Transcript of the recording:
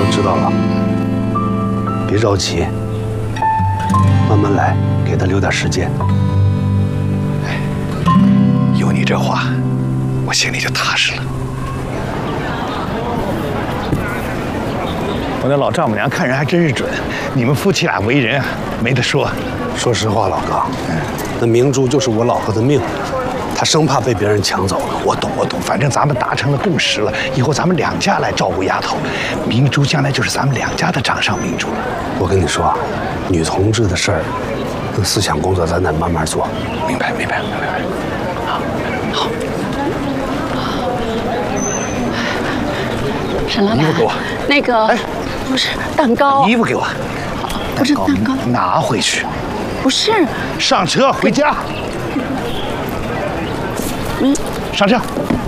知道了，别着急，慢慢来，给他留点时间。 有你这话，我心里就踏实了。我那老丈母娘看人还真是准，你们夫妻俩为人啊，没得说。 说实话，老哥，那明珠就是我老婆的命，她生怕被别人抢走了。 我懂，反正咱们达成了共识了，以后咱们两家来照顾丫头，明珠将来就是咱们两家的掌上明珠了。 我跟你说，女同志的事儿，那思想工作咱得慢慢做。 明白。好。 沈老板， 衣服给我。 那个， 哎， 不是蛋糕， 衣服给我。 不是蛋糕， 拿回去。 不是。 上车回家。上车。